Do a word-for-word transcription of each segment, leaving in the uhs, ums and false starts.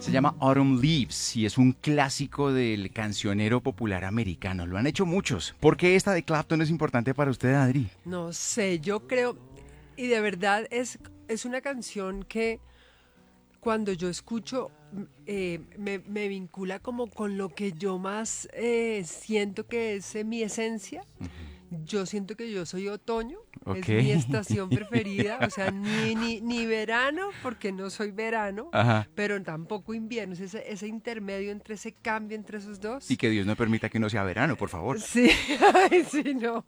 Se llama Autumn Leaves y es un clásico del cancionero popular americano. Lo han hecho muchos. ¿Por qué esta de Clapton es importante para usted, Adri? No sé, yo creo, y de verdad es, es una canción que cuando yo escucho m- eh, me, me vincula como con lo que yo más eh, siento que es eh, mi esencia. Yo siento que yo soy otoño, Ok. es mi estación preferida, o sea, ni, ni, ni verano, porque no soy verano, Ajá. pero tampoco invierno, es ese, ese intermedio entre ese cambio entre esos Y dos. que Dios no permita que no sea verano, por favor. Sí, ay, sí, no.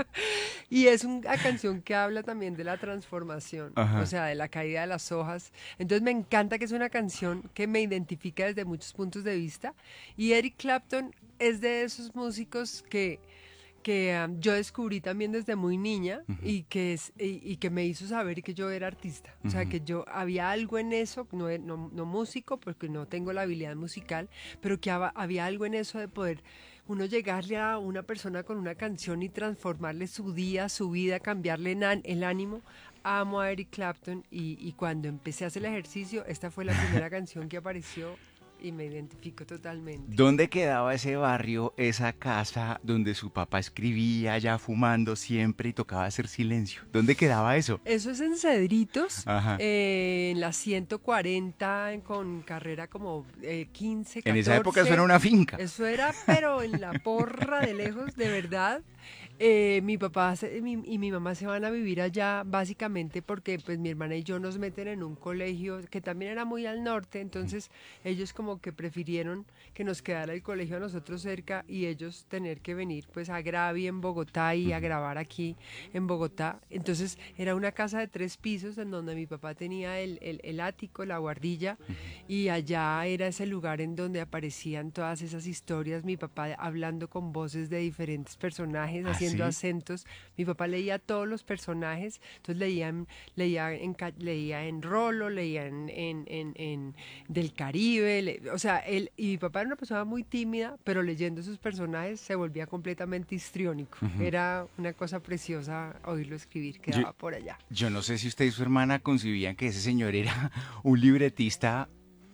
Y es una canción que habla también de la transformación, o Ajá. sea, de la caída de las hojas. Entonces me encanta que es una canción que me identifica desde muchos puntos de vista. Y Eric Clapton es de esos músicos que que um, yo descubrí también desde muy niña Ujú, y que, es, y, y que me hizo saber que yo era artista. O sea, ujú. que yo había algo en eso, no, e- no, no músico, porque no tengo la habilidad musical, pero que haba- había algo en eso de poder uno llegarle a una persona con una canción y transformarle su día, su vida, cambiarle nan- el ánimo. Amo a Eric Clapton y, y cuando empecé a hacer el ejercicio, esta fue la primera canción que apareció y me identifico totalmente. ¿Dónde quedaba ese barrio, esa casa donde su papá escribía ya fumando siempre y tocaba hacer silencio? ¿Dónde quedaba eso? Eso es en Cedritos, Ajá. eh, en la ciento cuarenta, en- con carrera como eh, quince, En esa época eso era catorce. una finca. Eso era, pero en la porra de lejos, de verdad. Eh, mi papá se- mi- y mi mamá se van a vivir allá básicamente porque pues mi hermana y yo nos meten en un colegio que también era muy al norte, entonces ellos como que prefirieron que nos quedara el colegio a nosotros cerca y ellos tener que venir pues a Gravi en Bogotá y a Ujú. grabar aquí en Bogotá. Entonces era una casa de tres pisos en donde mi papá tenía el, el, el ático, la guardilla, y allá era ese lugar en donde aparecían todas esas historias, mi papá hablando con voces de diferentes personajes, ¿Ah, haciendo sí? acentos. Mi papá leía todos los personajes, entonces leía en, leía en, ca- leía en Rolo, leía en, en, en, en del Caribe, le- o sea, él, y mi papá era una persona muy tímida, pero leyendo sus personajes se volvía completamente histriónico. Ujú. Era una cosa preciosa oírlo escribir, Yo, quedaba por allá. yo no sé si usted y su hermana concibían que ese señor era un libretista,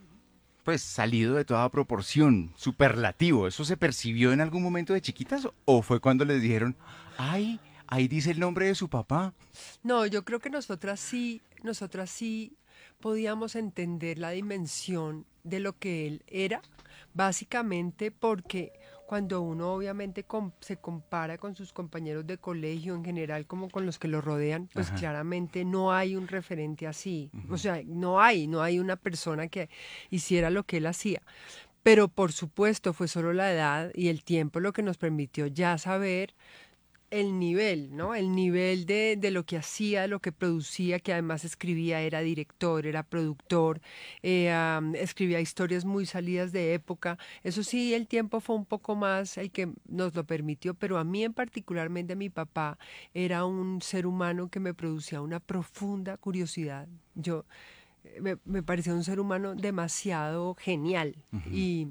pues salido de toda proporción, superlativo. ¿Eso se percibió en algún momento de chiquitas o fue cuando les dijeron, ay, ahí dice el nombre de su papá? No, yo creo que nosotras sí, nosotras sí podíamos entender la dimensión de lo que él era, básicamente porque cuando uno obviamente com- se compara con sus compañeros de colegio en general, como con los que lo rodean, pues Ajá. claramente no hay un referente así. O Ujú. sea, no hay, no hay una persona que hiciera lo que él hacía. Pero por supuesto fue solo la edad y el tiempo lo que nos permitió ya saber el nivel, ¿no? El nivel de, de lo que hacía, de lo que producía, que además escribía, era director, era productor, eh, am, escribía historias muy salidas de época. Eso sí, el tiempo fue un poco más el que nos lo permitió, pero a mí en particularmente mi papá era un ser humano que me producía una profunda curiosidad. Yo eh, me, me parecía un ser humano demasiado genial Ujú. y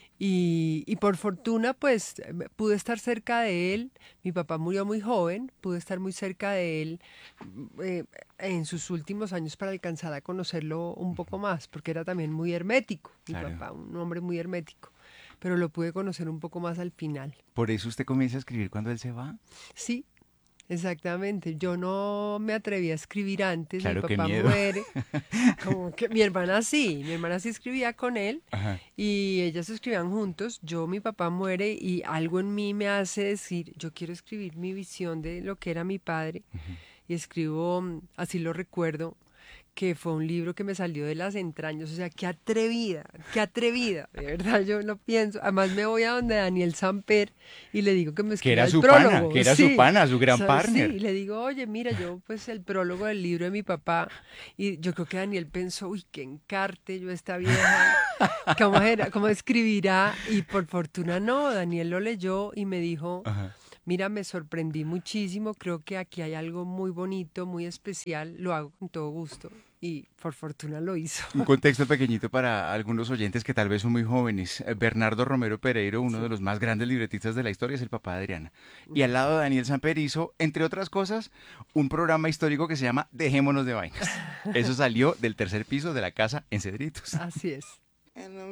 y, y por fortuna, pues eh, me- pude estar cerca de él. Mi papá murió muy joven, pude estar muy cerca de él mm, eh, en sus últimos años para alcanzar a conocerlo un poco más, porque era también muy hermético, mi Claro. papá, un hombre muy hermético, pero lo pude conocer un poco más al final. Por eso usted comienza a escribir cuando él se va. Sí, exactamente. Yo no me atreví a escribir antes, mi Claro, qué papá miedo. muere. Como que mi hermana sí, mi hermana sí escribía con él Ajá. y ellas escribían juntos. Yo, mi papá muere y algo en mí me hace decir, yo quiero escribir mi visión de lo que era mi padre y escribo, mm, así lo recuerdo, que fue un libro que me salió de las entrañas, o sea, qué atrevida, qué atrevida, de verdad yo lo pienso. Además me voy a donde Daniel Samper y le digo que me Que escriba era el su pana, que prólogo, era su sí, pana, su gran sa- sí, partner. y le digo, oye, mira, yo pues el prólogo del libro de mi papá, y yo creo que Daniel pensó, uy, qué encarte yo esta vieja, ¿cómo era, cómo escribirá? Y por fortuna no, Daniel lo leyó y me dijo, Ajá. mira, me sorprendí muchísimo, creo que aquí hay algo muy bonito, muy especial, lo hago con todo gusto y por fortuna lo hizo. Un contexto pequeñito para algunos oyentes que tal vez son muy jóvenes. Eh, Bernardo Romero Pereiro, uno de Sí. los más grandes libretistas de la historia, es el papá de Adriana. Y al lado de Daniel Samper hizo, entre otras cosas, un programa histórico que se llama Dejémonos de Vainas. Eso salió del tercer piso de la casa en Cedritos. Así es. and